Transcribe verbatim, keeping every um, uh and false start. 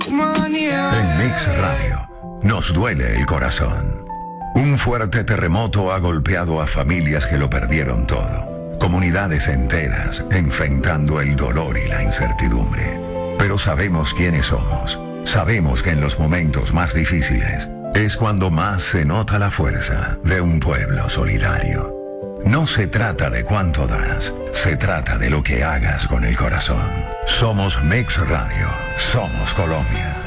En Mix Radio, nos duele el corazón. Un fuerte terremoto ha golpeado a familias que lo perdieron todo. Comunidades enteras enfrentando el dolor y la incertidumbre. Pero sabemos quiénes somos. Sabemos que en los momentos más difíciles es cuando más se nota la fuerza de un pueblo solidario. No se trata de cuánto das, se trata de lo que hagas con el corazón. Somos Mix Radio, somos Colombia.